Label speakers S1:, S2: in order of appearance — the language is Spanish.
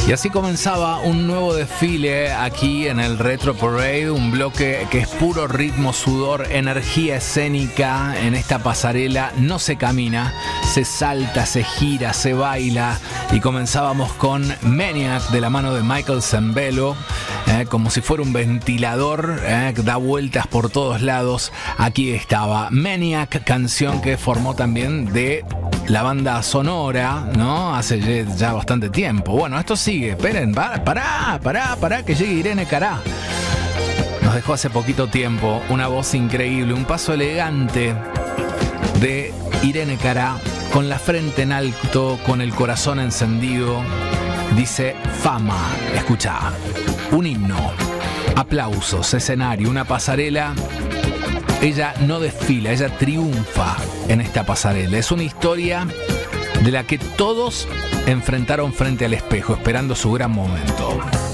S1: Y así comenzaba un nuevo desfile aquí en el Retro Parade, un bloque que es puro ritmo, sudor, energía escénica. En esta pasarela no se camina, se salta, se gira, se baila. Y comenzábamos con Maniac de la mano de Michael Sembello, como si fuera un ventilador que da vueltas por todos lados. Aquí estaba Maniac, canción que formó también de la banda sonora, ¿no? Hace ya bastante tiempo. Bueno, esto sigue. Esperen, pará, que llegue Irene Cara. Nos dejó hace poquito tiempo una voz increíble, un paso elegante de Irene Cara, con la frente en alto, con el corazón encendido. Dice Fama. Escuchá, un himno, aplausos, escenario, una pasarela. Ella no desfila, ella triunfa en esta pasarela. Es una historia de la que todos enfrentaron frente al espejo, esperando su gran momento.